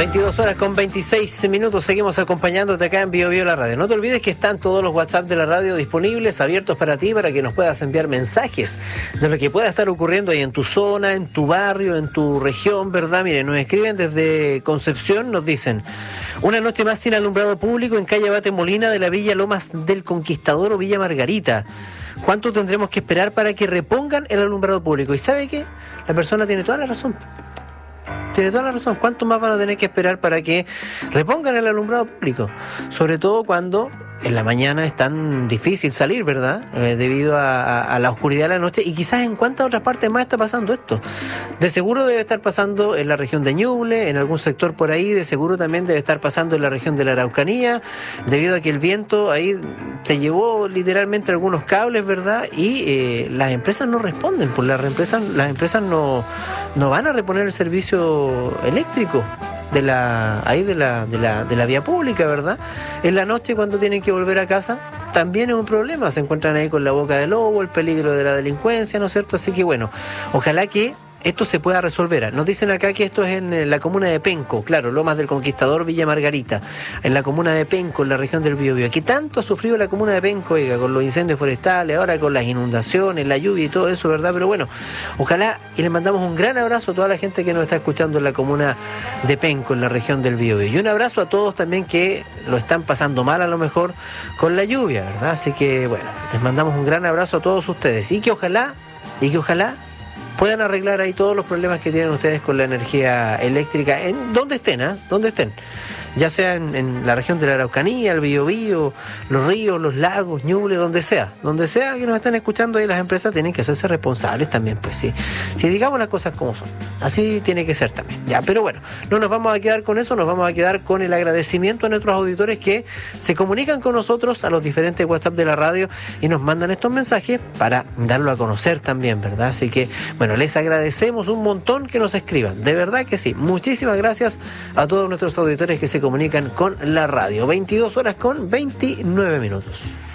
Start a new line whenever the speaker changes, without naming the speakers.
22 horas con 26 minutos, seguimos acompañándote acá en Bio Bio la radio. No te olvides que están todos los WhatsApp de la radio disponibles, abiertos para ti, para que nos puedas enviar mensajes de lo que pueda estar ocurriendo ahí en tu zona, en tu barrio, en tu región, ¿verdad? Miren, nos escriben desde Concepción, nos dicen: una noche más sin alumbrado público en calle Abate Molina de la Villa Lomas del Conquistador o Villa Margarita. ¿Cuánto tendremos que esperar para que repongan el alumbrado público? ¿Y sabe qué? La persona tiene toda la razón. Tiene toda la razón. ¿Cuánto más van a tener que esperar para que repongan el alumbrado público? Sobre todo cuando en la mañana es tan difícil salir, ¿verdad? Debido a la oscuridad de la noche. Y quizás en cuántas otras partes más está pasando esto. De seguro debe estar pasando en la región de Ñuble, en algún sector por ahí. De seguro también debe estar pasando en la región de la Araucanía, debido a que el viento ahí se llevó literalmente algunos cables, ¿verdad? Y las empresas no responden, pues las empresas no van a reponer el servicio eléctrico de la vía pública, ¿verdad? En la noche, cuando tienen que volver a casa, también es un problema. Se encuentran ahí con la boca del lobo, el peligro de la delincuencia, ¿no es cierto? Así que bueno, ojalá que esto se pueda resolver. Nos dicen acá que esto es en la comuna de Penco, claro, Lomas del Conquistador, Villa Margarita, en la comuna de Penco, en la región del Biobío. ¿Qué tanto ha sufrido la comuna de Penco, oiga, con los incendios forestales, ahora con las inundaciones, la lluvia y todo eso, ¿verdad? Pero bueno, ojalá, y le mandamos un gran abrazo a toda la gente que nos está escuchando en la comuna de Penco, en la región del Biobío. Y un abrazo a todos también que lo están pasando mal a lo mejor con la lluvia, ¿verdad? Así que bueno, les mandamos un gran abrazo a todos ustedes y que ojalá puedan arreglar ahí todos los problemas que tienen ustedes con la energía eléctrica, en donde estén, donde estén. Ya sea en la región de la Araucanía, el Biobío, los ríos, los lagos, Ñuble, donde sea que nos estén escuchando, ahí las empresas tienen que hacerse responsables también, pues sí. Si digamos las cosas como son, así tiene que ser también. Ya, pero bueno, no nos vamos a quedar con eso, nos vamos a quedar con el agradecimiento a nuestros auditores que se comunican con nosotros a los diferentes WhatsApp de la radio y nos mandan estos mensajes para darlo a conocer también, ¿verdad? Así que, bueno, les agradecemos un montón que nos escriban, de verdad que sí. Muchísimas gracias a todos nuestros auditores que se comunican con la radio. 22 horas con 29 minutos.